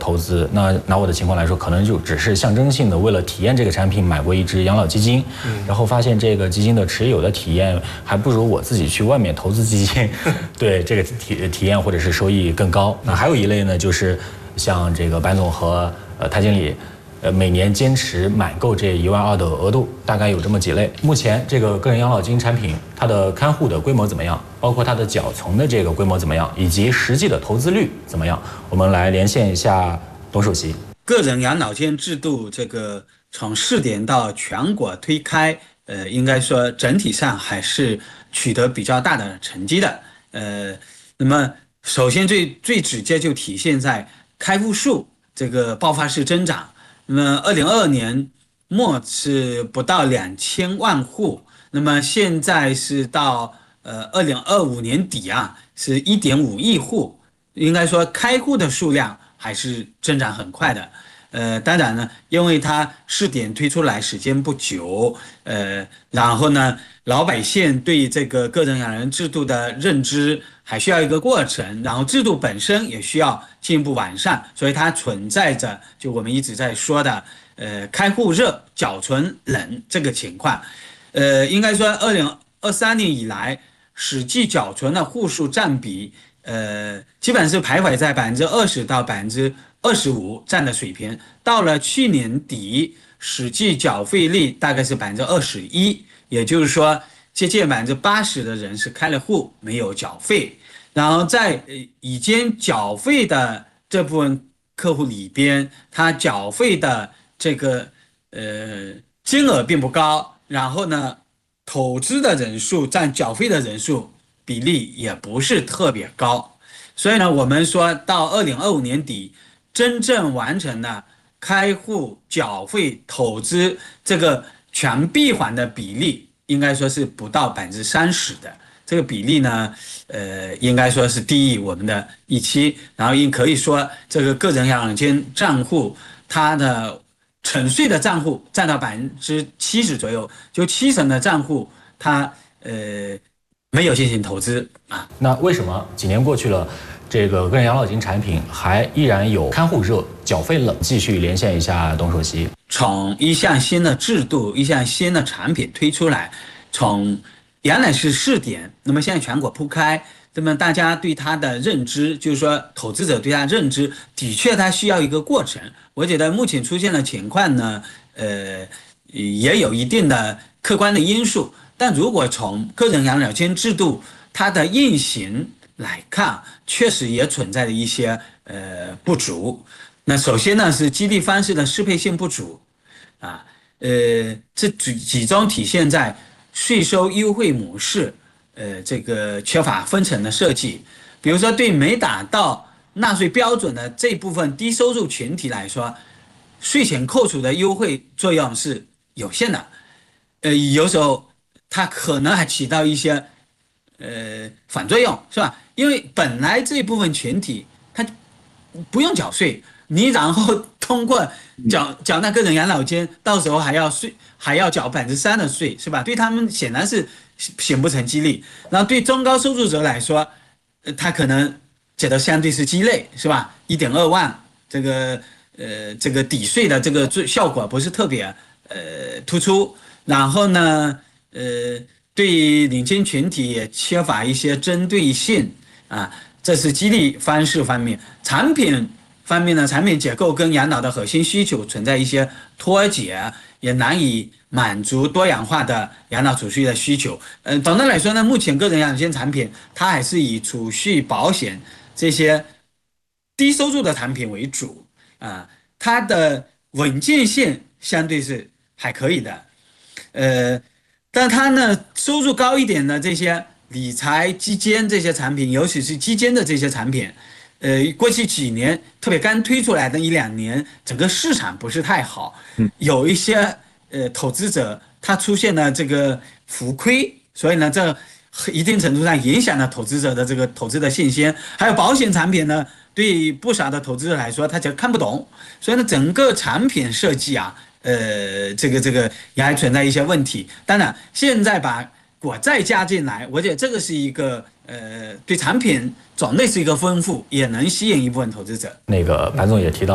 投资。那拿我的情况来说，可能就只是象征性的为了体验这个产品买过一只养老基金，然后发现这个基金的持有的体验还不如我自己去外面投资基金，对这个体验或者是收益更高。那还有一类呢，就是像这个白总和谭经理。每年坚持买购这1.2万的额度，大概有这么几类。目前这个个人养老金产品，它的看护的规模怎么样？包括它的缴存的这个规模怎么样？以及实际的投资率怎么样？我们来连线一下董首席。 个人养老金制度这个从试点到全国推开，应该说整体上还是取得比较大的成绩的。那么首先最直接就体现在开户数这个爆发式增长。那么2022年末是不到2000万户，那么现在是到2025年底啊，是1.5亿户，应该说开户的数量还是增长很快的。当然呢，因为它试点推出来时间不久，然后呢，老百姓对这个个人养老制度的认知还需要一个过程，然后制度本身也需要进一步完善，所以它存在着就我们一直在说的开户热、缴存冷这个情况。应该说2023年以来，实际缴存的户数占比，基本是徘徊在20%到25%占的水平，到了去年底，实际缴费率大概是21%，也就是说，接近80%的人是开了户没有缴费，然后在已经缴费的这部分客户里边，他缴费的这个金额并不高，然后呢，投资的人数占缴费的人数比例也不是特别高，所以呢，我们说到2025年底。真正完成了开户、缴费、投资这个全闭环的比例，应该说是不到30%的。这个比例呢，应该说是低于我们的预期。然后也可以说，这个个人养老金账户，它的沉睡的账户占到70%左右，就70%的账户它没有进行投资啊。 那为什么几年过去了？这个个人养老金产品还依然有看护热、缴费冷，继续连线一下董首席。 从一项新的制度、一项新的产品推出来，从原来是试点，那么现在全国铺开，那么大家对它的认知，就是说投资者对它认知，的确它需要一个过程。我觉得目前出现的情况呢，也有一定的客观的因素，但如果从个人养老金制度它的运行来看，确实也存在着一些不足。那首先呢是激励方式的适配性不足啊，这集中体现在税收优惠模式，这个缺乏分层的设计。比如说对没达到纳税标准的这部分低收入群体来说，税前扣除的优惠作用是有限的，有时候它可能还起到一些反作用，是吧？因为本来这部分群体他不用缴税，你然后通过缴纳个人养老金，到时候还要缴3%的税，是吧？对他们显然是形不成激励。然后对中高收入者来说，他可能觉得相对是鸡肋，是吧？1.2万这个抵税的这个效果不是特别突出。然后呢，对领军群体也缺乏一些针对性啊，这是激励方式方面。产品方面呢，产品结构跟养老的核心需求存在一些脱节，也难以满足多样化的养老储蓄的需求。总的来说呢，目前个人养老金产品它还是以储蓄、保险这些低收入的产品为主啊，它的稳健性相对是还可以的，但它呢，收入高一点的这些理财基金这些产品，尤其是基金的这些产品，过去几年，特别刚推出来的1-2年，整个市场不是太好，有一些投资者他出现了这个浮亏，所以呢，这一定程度上影响了投资者的这个投资的信心。还有保险产品呢，对不少的投资者来说，他就看不懂，所以呢，整个产品设计啊。这个也还存在一些问题。当然，现在把国债加进来，我觉得这个是一个对产品种类是一个丰富，也能吸引一部分投资者。 那个白总也提到。